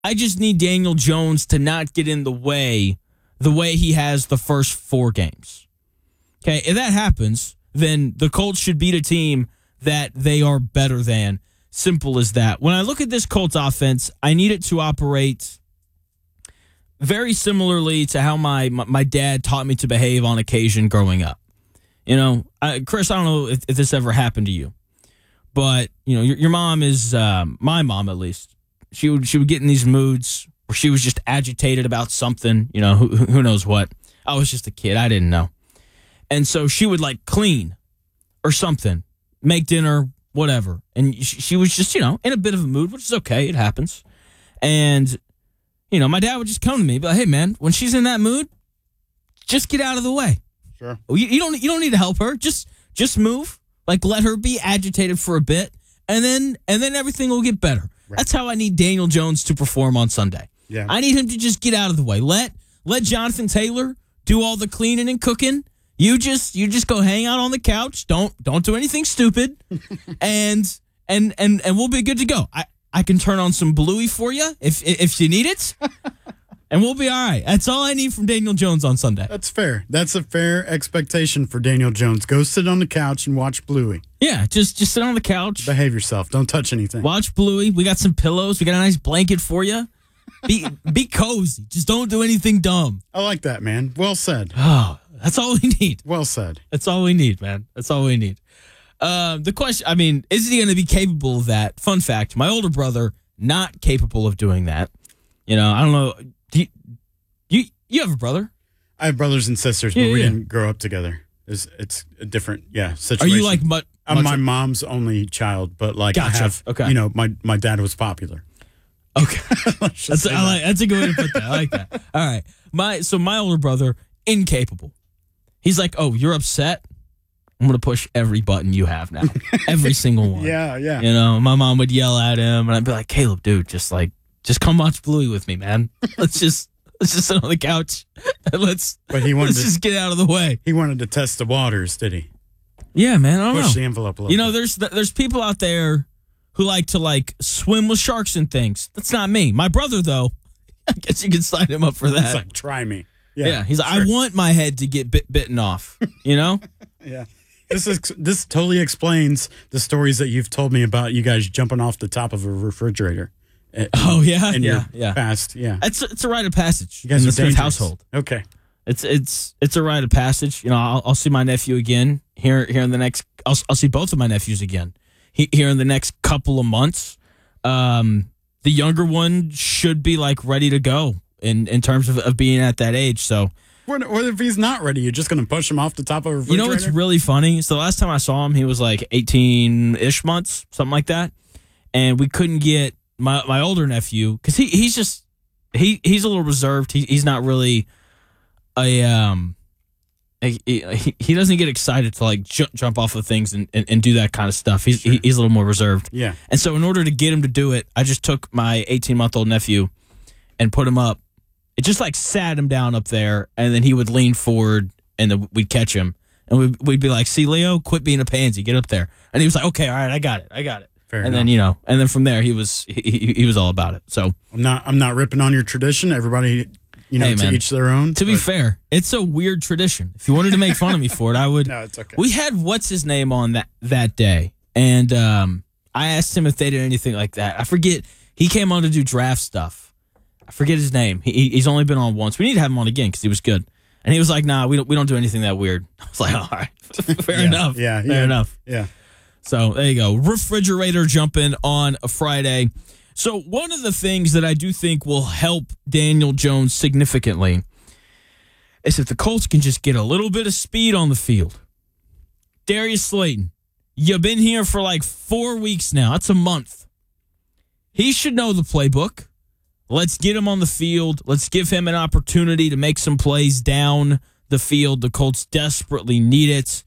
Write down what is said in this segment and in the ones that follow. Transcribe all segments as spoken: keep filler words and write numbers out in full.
I just need Daniel Jones to not get in the way the way he has the first four games. Okay, if that happens, then the Colts should beat a team that they are better than. Simple as that. When I look at this Colts offense, I need it to operate very similarly to how my my dad taught me to behave on occasion growing up. You know, I, Chris, I don't know if, if this ever happened to you, but you know, your, your mom is um, my mom at least. She would she would get in these moods where she was just agitated about something. You know, who who knows what. I was just a kid. I didn't know, and so she would like clean or something, make dinner, whatever, and she, she was just you know in a bit of a mood, which is okay. It happens, and. You know, my dad would just come to me, be like, "Hey, man, when she's in that mood, just get out of the way. Sure, you, you don't you don't need to help her. Just just move. Like, let her be agitated for a bit, and then and then everything will get better." Right. That's how I need Daniel Jones to perform on Sunday. Yeah, I need him to just get out of the way. Let let Jonathan Taylor do all the cleaning and cooking. You just you just go hang out on the couch. Don't don't do anything stupid, and and and and we'll be good to go. I. I can turn on some Bluey for you if if you need it, and we'll be all right. That's all I need from Daniel Jones on Sunday. That's fair. That's a fair expectation for Daniel Jones. Go sit on the couch and watch Bluey. Yeah, just just sit on the couch. Behave yourself. Don't touch anything. Watch Bluey. We got some pillows. We got a nice blanket for you. Be be cozy. Just don't do anything dumb. I like that, man. Well said. Oh, that's all we need. Well said. That's all we need, man. That's all we need. Uh, the question, I mean, is he going to be capable of that? Fun fact, my older brother, not capable of doing that. You know, I don't know. Do you, you, you have a brother? I have brothers and sisters, but yeah, we yeah. didn't grow up together. It's, it's a different, yeah, situation. Are you like much? I'm my mom's only child, but like gotcha. I have, okay. you know, my, my dad was popular. Okay. that's, I like, that's a good way to put that. I like that. All right. My So my older brother, incapable. He's like, oh, you're upset? I'm going to push every button you have now. Every single one. Yeah, yeah. You know, my mom would yell at him, and I'd be like, Caleb, dude, just like, just come watch Bluey with me, man. Let's just, let's just sit on the couch, and let's, but he wanted let's to, just get out of the way. He wanted to test the waters, did he? Yeah, man, I don't Push know. the envelope a little You know, bit. there's there's people out there who like to, like, swim with sharks and things. That's not me. My brother, though, I guess you could sign him up for that. It's like, try me. Yeah, yeah he's like, sure. I want my head to get bit, bitten off, you know? Yeah. This is this totally explains the stories that you've told me about you guys jumping off the top of a refrigerator. Oh yeah, in yeah, your yeah. Past, yeah. It's it's a rite of passage. You guys in are the Smith dangerous. household. Okay, it's it's it's a rite of passage. You know, I'll, I'll see my nephew again here here in the next. I'll I'll see both of my nephews again he, here in the next couple of months. Um, the younger one should be like ready to go in in terms of, of being at that age. So. What, what if he's not ready? You're just going to push him off the top of a refrigerator? You know what's really funny? So the last time I saw him, he was like eighteen-ish months, something like that. And we couldn't get my, my older nephew, because he, he's just, he he's a little reserved. He, he's not really a, um, a, he, he doesn't get excited to like jump, jump off of things and, and, and do that kind of stuff. He's, Sure. he, he's a little more reserved. Yeah. And so in order to get him to do it, I just took my eighteen-month-old nephew and put him up. It just like sat him down up there, and then he would lean forward, and then we'd catch him, and we'd, we'd be like, "See, Leo, quit being a pansy, get up there." And he was like, "Okay, all right, I got it, I got it." Fair and enough. then you know, and then from there, he was he, he, he was all about it. So I'm not I'm not ripping on your tradition. Everybody, you know, Hey, to man. each their own. to be but- fair, it's a weird tradition. If you wanted to make fun of me for it, I would. No, it's okay. We had what's his name on that that day, and um, I asked him if they did anything like that. I forget. He came on to do draft stuff. I forget his name. He, he's only been on once. We need to have him on again because he was good. And he was like, "Nah, we don't we don't do anything that weird." I was like, "All right, fair Yeah, enough, yeah, fair yeah. enough." Yeah. So there you go. Refrigerator jumping on a Friday. So one of the things that I do think will help Daniel Jones significantly is if the Colts can just get a little bit of speed on the field. Darius Slayton, you've been here for like four weeks now. That's a month. He should know the playbook. Let's get him on the field. Let's give him an opportunity to make some plays down the field. The Colts desperately need it.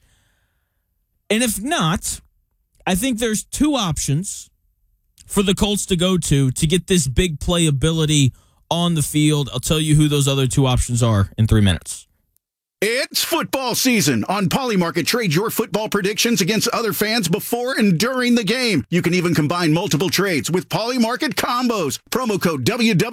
And if not, I think there's two options for the Colts to go to to get this big playability on the field. I'll tell you who those other two options are in three minutes. It's football season. On Polymarket, trade your football predictions against other fans before and during the game. You can even combine multiple trades with Polymarket combos. Promo code W W